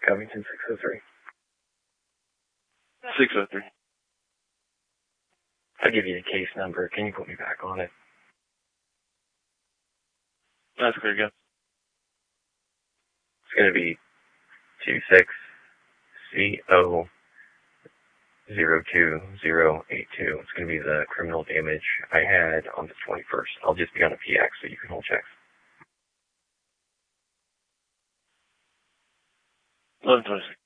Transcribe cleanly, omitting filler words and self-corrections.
Covington 603. 603. I'll give you the case number. Can you put me back on it? That's clear, go. It's going to be 26CO02082. It's going to be the criminal damage I had on the 21st. I'll just be on a PX so you can hold checks. 1126.